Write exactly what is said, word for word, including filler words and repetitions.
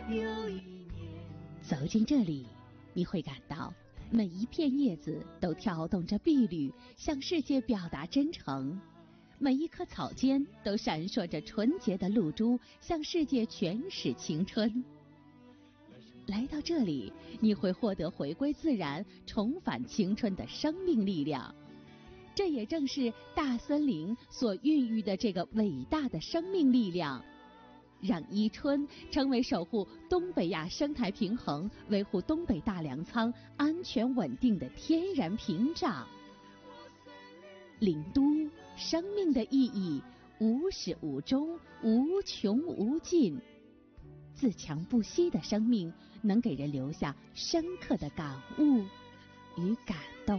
又一年。 走进这里，你会感到每一片叶子都跳动着碧绿，向世界表达真诚；每一棵草尖都闪烁着纯洁的露珠，向世界诠释青春。来到这里，你会获得回归自然、重返青春的生命力量。这也正是大森林所孕育的这个伟大的生命力量，让伊春成为守护东北亚生态平衡、维护东北大粮仓安全稳定的天然屏障。林都，生命的意义无始无终，无穷无尽。自强不息的生命能给人留下深刻的感悟与感动。